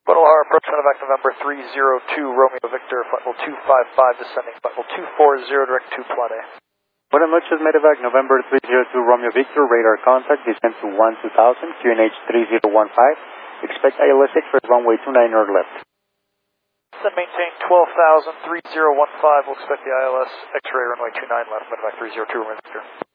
Guadalajara, approach Medevac November 302, Romeo Victor, flight level 255, descending flight level 240, direct to Plade. Buenas noches, Medevac November 302, Romeo Victor, radar contact, descend to 12,000, QNH 3015. Expect ILS for runway 29 or left. Then maintain 12,000, 3015, we'll expect the ILS X-ray runway 29 left, Medevac 302, Romeo Victor.